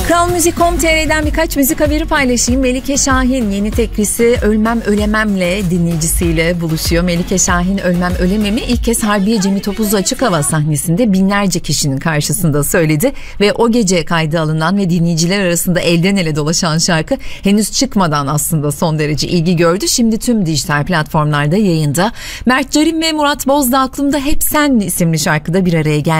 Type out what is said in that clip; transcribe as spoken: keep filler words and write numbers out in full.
Kral Müzik nokta com nokta tr'den birkaç müzik haberi paylaşayım. Melike Şahin yeni teklisi Ölmem Ölemem'le dinleyicisiyle buluşuyor. Melike Şahin Ölmem Ölemem'i ilk kez Harbiye Cemi Topuzlu Açık Hava sahnesinde binlerce kişinin karşısında söyledi ve o gece kaydı alınan ve dinleyiciler arasında elden ele dolaşan şarkı henüz çıkmadan aslında son derece ilgi gördü. Şimdi tüm dijital platformlarda yayında. Mert Carim ve Murat Bozdağ Aklımda Hep Sen isimli şarkıda bir araya geldi.